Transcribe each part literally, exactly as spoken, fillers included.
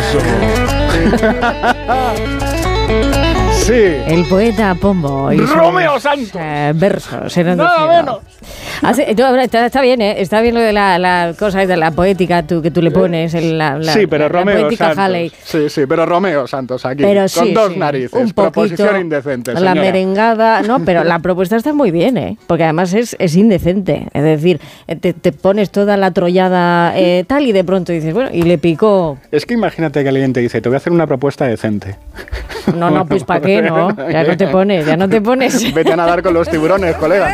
verso. Sí. El poeta Pombo. Y Romeo Santos. Eh, versos. Nada menos. Así, está, está bien, ¿eh? Está bien lo de la, la cosa de la poética tú, que tú le pones. El, la, la, sí, pero la, Romeo la poética Santos. Halley. Sí, sí, pero Romeo Santos aquí. Pero con sí, dos sí, narices. un poquito, proposición indecente, señora. La merengada. No, pero la propuesta está muy bien, ¿eh? Porque además es, es indecente. Es decir, te, te pones toda la trollada eh, tal y de pronto dices, bueno, y le picó. Es que imagínate que alguien te dice, te voy a hacer una propuesta decente. No, no, pues ¿para qué, no? Ya no te pones, ya no te pones. Vete a nadar con los tiburones, colega.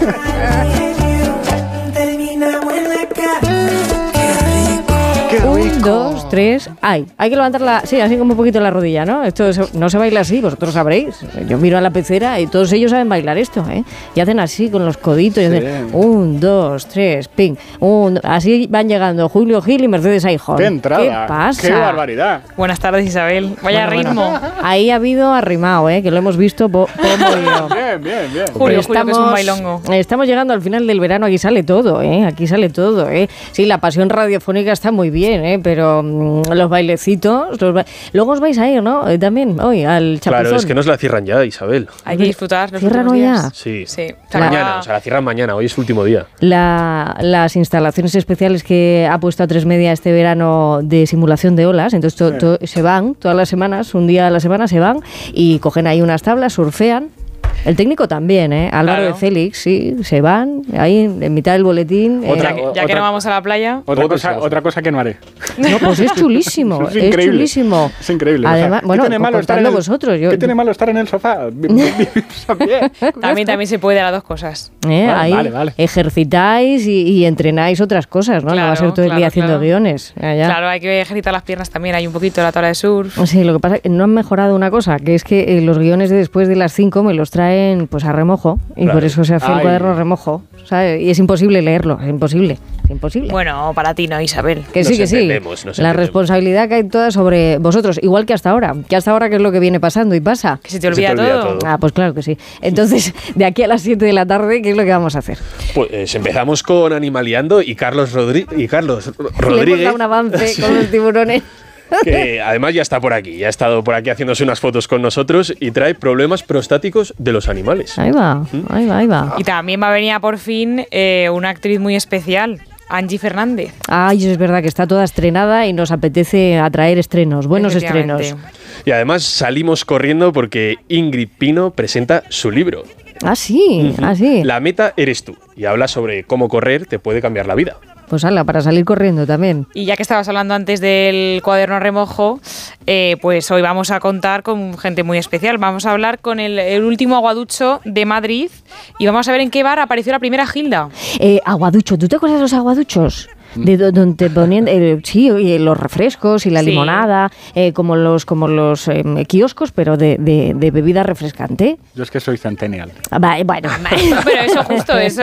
Un, dos, tres, ay, hay que levantar la, sí, así como un poquito la rodilla, ¿no? Esto es, no se baila así, vosotros sabréis. Yo miro a la pecera y todos ellos saben bailar esto, ¿eh? Y hacen así con los coditos, y hacen un, dos, tres, ping, un, así van llegando Julio Gil y Mercedes Aijón. ¡Qué entrada! ¿Qué pasa? ¡Qué barbaridad! Buenas tardes, Isabel. Vaya Bueno, ritmo. bueno. Ahí ha habido arrimado, ¿eh? Que lo hemos visto po, Pombo y yo. Bien, bien, bien. Julio, Julio, que es un bailongo. Estamos llegando al final del verano, aquí sale todo, ¿eh? Aquí sale todo, ¿eh? Sí, la pasión radiofónica está muy bien, ¿eh? Pero mmm, los bailecitos... Los ba... Luego os vais a ir, ¿no? Eh, también, hoy, al Chapuzón. Claro, es que nos la cierran ya, Isabel. Hay que disfrutar los ¿Cierran últimos hoy ya? días. Sí. Sí. Mañana, o sea, la cierran mañana, hoy es su último día. La, las instalaciones especiales que ha puesto A tres Media este verano de simulación de olas, entonces to, to, se van todas las semanas, un día a la semana se van y cogen ahí unas tablas, surfean. El técnico también, ¿eh? Álvaro Claro. de Félix, sí, se van ahí en mitad del boletín. Otra- eh, Ya, que, ya que Otra- no vamos a la playa. Otra cosa, otra cosa que no haré. no, pues es chulísimo, Es es, increíble. chulísimo. Es increíble. Además, ¿qué bueno, tiene malo estar en contadlo el, vosotros. Yo, ¿Qué tiene malo estar en el sofá? Vi- vi- vi- o sea, bien. También, también se puede las dos cosas. Eh, Vale, ahí vale, vale. ejercitáis y, y entrenáis otras cosas, ¿no? no va a ser todo el Claro, día haciendo claro. guiones. Ya, ya. Claro, hay que ejercitar las piernas también. Hay un poquito de la tabla de surf. Sí, lo que pasa es que no han mejorado una cosa, que es que eh, los guiones de después de las cinco me los traen pues a remojo y Claro. por eso se hace el Ay. cuaderno a remojo, ¿sabes? Y es imposible leerlo, es imposible, es imposible. Bueno, para ti no, Isabel. que nos sí, que sí. entendemos, nos La entendemos. responsabilidad cae toda sobre vosotros, igual que hasta ahora. Que hasta ahora, ¿qué es lo que viene pasando y pasa? Que se te Que se olvida, te olvida todo. todo. Ah, pues claro que sí. Entonces, de aquí a las siete de la tarde, ¿qué es lo que vamos a hacer? Pues empezamos con Animaleando y Carlos, Rodri- y Carlos Le hemos Rodríguez, dado un avance Sí. con los tiburones. que además ya está por aquí, ya ha estado por aquí haciéndose unas fotos con nosotros y trae problemas prostáticos de los animales. Ahí va, ahí va, ahí va. Y también va a venir a por fin eh, una actriz muy especial, Angie Fernández. Ay, es verdad que está toda estrenada y nos apetece atraer estrenos, buenos Efectivamente. estrenos. Y además salimos corriendo porque Ingrid Pino presenta su libro. Ah, sí, ah, sí. La meta eres tú y habla sobre cómo correr te puede cambiar la vida. Pues ala, para salir corriendo también. Y ya que estabas hablando antes del cuaderno a remojo, eh, pues hoy vamos a contar con gente muy especial. Vamos a hablar con el, el último aguaducho de Madrid y vamos a ver en qué bar apareció la primera Gilda. Eh, aguaducho, ¿tú te acuerdas de los aguaduchos? De do- donde te ponían, eh, sí, y los refrescos y la Sí. limonada, eh, como los como los eh, kioscos, pero de, de, de bebida refrescante. Yo es que soy centennial. Ah, va, Bueno, Pero eso justo, eso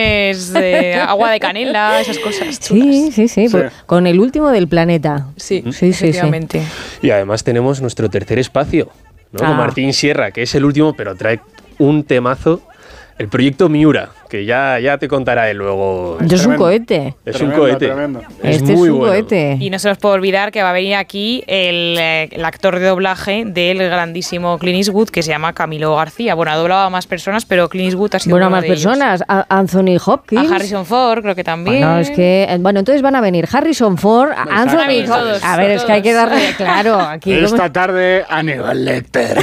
es eh, agua de canela, esas cosas chulas. sí, sí, sí, Sí. pues, con el último del planeta. Sí, sí, sí, sí. efectivamente. Y además tenemos nuestro tercer espacio, ¿no? Con Ah. Martín Sierra, que es el último, pero trae un temazo, el proyecto Miura, que ya, ya te contará él luego. Yo es un Tremendo. cohete. Es Tremendo, un cohete. tremendo. Es este muy es un bueno. cohete. Y no se nos puede olvidar que va a venir aquí el, eh, el actor de doblaje del grandísimo Clint Eastwood, que se llama Camilo García. Bueno, ha doblado a más personas, pero Clint Eastwood ha sido Bueno, uno más de ellos. personas. A- Anthony Hopkins. A Harrison Ford, creo que también. Bueno, es que, eh, bueno, entonces van a venir Harrison Ford, Anthony exacto. Hopkins. Todos, A ver, es que hay que todos. darle, claro, aquí. Esta tarde, Aníbal Lecter.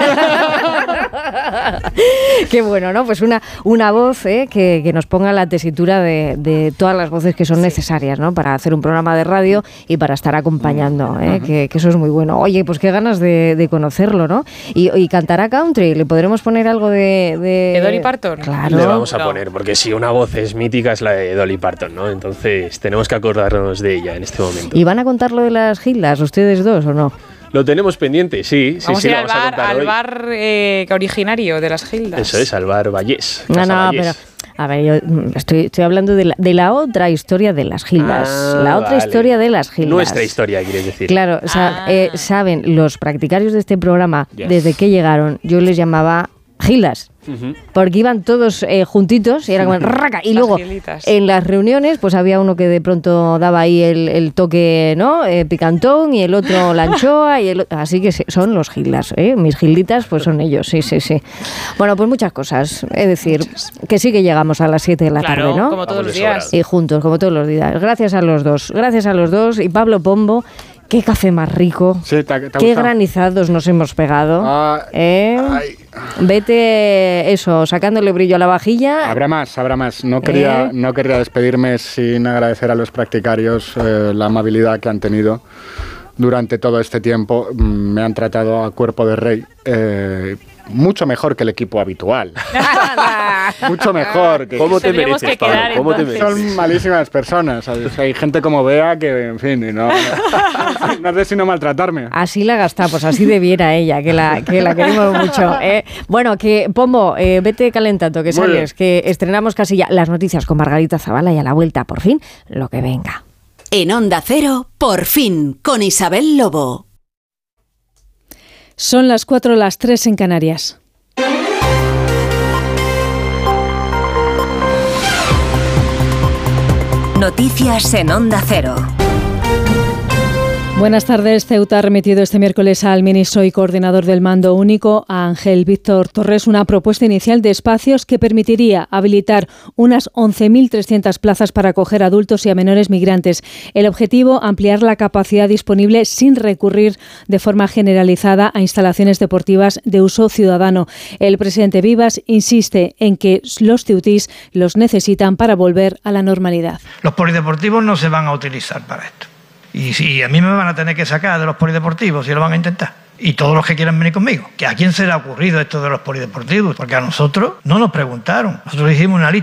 Qué bueno, ¿no? Pues una, una voz ¿eh? que, que nos ponga la tesitura de, de todas las voces que son necesarias, ¿no? Para hacer un programa de radio y para estar acompañando, ¿eh? que, que eso es muy bueno. Oye, pues qué ganas de, de conocerlo, ¿no? Y, y cantará country, ¿le podremos poner algo de... ¿De, ¿De Dolly Parton? Claro. Le vamos a No. poner, porque si una voz es mítica es la de Dolly Parton, ¿no? Entonces tenemos que acordarnos de ella en este momento. ¿Y van a contar lo de las gildas, ustedes dos, o no? Lo tenemos pendiente, sí, sí, Vamos sí, a ir lo al vamos a bar, contar al hoy. bar eh, originario de las Gildas. Eso es, al bar Vallés. No, Casa no, Vallés. pero... A ver, yo mm, estoy, estoy hablando de la, de la otra historia de las gildas. Ah, la otra vale. historia de las gildas. Nuestra historia, quieres decir. Claro, o sea, Ah. eh, saben, los practicarios de este programa, Yes. desde que llegaron, yo les llamaba gilas. Ujú. Porque iban todos eh, juntitos y era como raca. Y Las luego gilitas. en las reuniones pues había uno que de pronto daba ahí el, el toque, ¿no? Eh, picantón, y el otro la anchoa, y el o- así que sí, son los gilas, ¿eh? Mis gilitas pues son ellos, sí, sí, sí. Bueno, pues muchas cosas, es decir, que sí que llegamos a las siete de la Claro, tarde, ¿no? como todos Vamos los de días. sobra. Y juntos, como todos los días. Gracias a los dos, gracias a los dos. Y Pablo Pombo, qué café más rico. Sí, ¿te ha- te ha Qué gustado? granizados nos hemos pegado. Ah, ¿eh? ay. Vete, eso, sacándole brillo a la vajilla. Habrá más, habrá más. No quería, ¿Eh? no quería despedirme sin agradecer a los practicarios eh, la amabilidad que han tenido durante todo este tiempo. Mm, Me han tratado a cuerpo de rey. eh, mucho mejor que el equipo habitual. Mucho mejor. Que, ¿Cómo te Tendríamos mereces, que quedar, Pablo? ¿Cómo te entonces. mereces? Son malísimas personas, ¿sabes? Hay gente como Bea que, en fin, y no, no, no hace sino maltratarme. Así la gastamos, así debiera ella, que la, que la queremos mucho. ¿eh? Bueno, que Pombo, eh, vete calentando, que Muy sales, que estrenamos casi ya las noticias con Margarita Zavala y a la vuelta, por fin, lo que venga. En Onda Cero, por fin, con Isabel Lobo. Son las cuatro, las tres en Canarias. Noticias en Onda Cero. Buenas tardes. Ceuta ha remitido este miércoles al ministro y coordinador del Mando Único, a Ángel Víctor Torres, una propuesta inicial de espacios que permitiría habilitar unas once mil trescientas plazas para acoger a adultos y a menores migrantes. El objetivo, ampliar la capacidad disponible sin recurrir de forma generalizada a instalaciones deportivas de uso ciudadano. El presidente Vivas insiste en que los ceutís los necesitan para volver a la normalidad. Los polideportivos no se van a utilizar para esto. Y si a mí me van a tener que sacar de los polideportivos, si lo van a intentar. Y todos los que quieran venir conmigo. ¿Que a quién se le ha ocurrido esto de los polideportivos? Porque a nosotros no nos preguntaron. Nosotros hicimos una lista